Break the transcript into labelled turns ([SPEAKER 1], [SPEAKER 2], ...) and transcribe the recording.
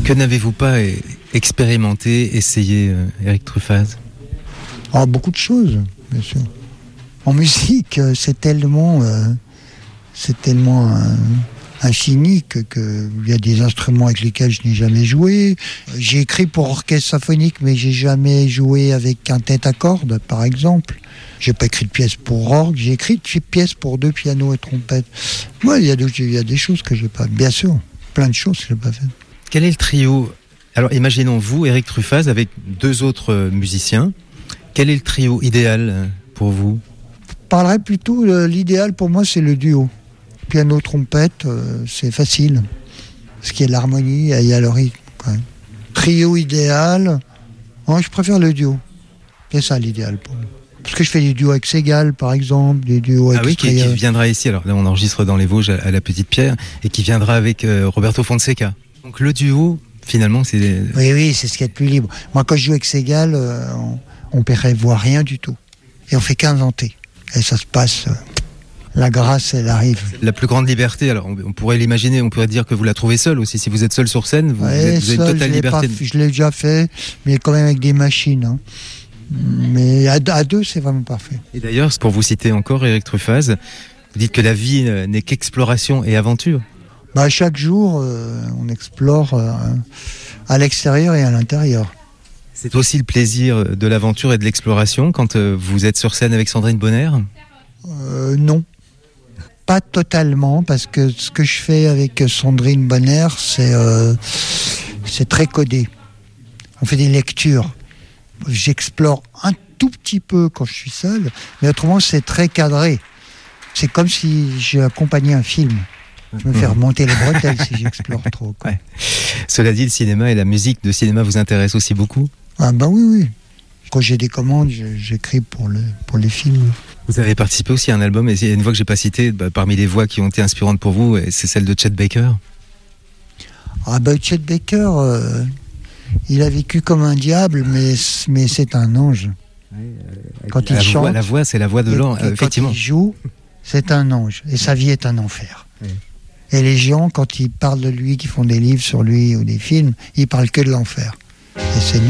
[SPEAKER 1] Que n'avez-vous pas expérimenté, essayé, Eric Truffaz ?
[SPEAKER 2] Beaucoup de choses, bien sûr. En musique, c'est tellement infini qu'il y a des instruments avec lesquels je n'ai jamais joué. J'ai écrit pour orchestre symphonique, mais j'ai jamais joué avec un tête à cordes, par exemple. J'ai pas écrit de pièces pour orgue, j'ai écrit de pièces pour 2 pianos et trompettes. Moi, il y a des choses que j'ai pas, bien sûr, plein de choses que j'ai pas faites.
[SPEAKER 1] Quel est le trio ? Alors, imaginons vous, Eric Truffaz, avec 2 autres musiciens. Quel est le trio idéal pour vous ?
[SPEAKER 2] Je parlerais plutôt, l'idéal pour moi, c'est le duo. Piano, trompette, c'est facile. Parce qu'il y a l'harmonie, il y a le rythme. Quand même. Trio idéal, je préfère le duo. C'est ça l'idéal pour moi. Parce que je fais des duos avec Segal, par exemple, des duos avec...
[SPEAKER 1] Ah oui, qui viendra ici. Alors là, on enregistre dans les Vosges à la Petite Pierre, et qui viendra avec Roberto Fonseca. Donc le duo, finalement, c'est...
[SPEAKER 2] Oui, c'est ce qu'il y a de plus libre. Moi, quand je joue avec Segal, on ne prévoit rien du tout. Et on fait qu'inventer. Et ça se passe... La grâce, elle arrive.
[SPEAKER 1] La plus grande liberté, alors on pourrait l'imaginer, on pourrait dire que vous la trouvez seule aussi. Si vous êtes seul sur scène, vous avez une totale liberté.
[SPEAKER 2] Je l'ai déjà fait, mais quand même avec des machines. Hein. Mais à 2, c'est vraiment parfait.
[SPEAKER 1] Et d'ailleurs, pour vous citer encore, Eric Truffaz, vous dites que la vie n'est qu'exploration et aventure.
[SPEAKER 2] Chaque jour, on explore à l'extérieur et à l'intérieur.
[SPEAKER 1] C'est aussi le plaisir de l'aventure et de l'exploration quand vous êtes sur scène avec Sandrine Bonner ?
[SPEAKER 2] Non. Pas totalement, parce que ce que je fais avec Sandrine Bonner, c'est très codé. On fait des lectures. J'explore un tout petit peu quand je suis seul, mais autrement c'est très cadré. C'est comme si j'accompagnais un film. Je me fais remonter les bretelles si j'explore trop.
[SPEAKER 1] Ouais. Cela dit, le cinéma et la musique de cinéma vous intéressent aussi beaucoup ?
[SPEAKER 2] Oui. Quand j'ai des commandes, j'écris pour les films.
[SPEAKER 1] Vous avez participé aussi à un album, et il y a une voix que j'ai pas citée, parmi les voix qui ont été inspirantes pour vous, c'est celle de Chet Baker.
[SPEAKER 2] Chet Baker, il a vécu comme un diable, mais c'est un ange. Quand il chante,
[SPEAKER 1] la voix, c'est la voix de l'ange, effectivement.
[SPEAKER 2] Quand il joue, c'est un ange, et sa vie est un enfer. Oui. Et les gens, quand ils parlent de lui, qui font des livres sur lui ou des films, ils parlent que de l'enfer. Et c'est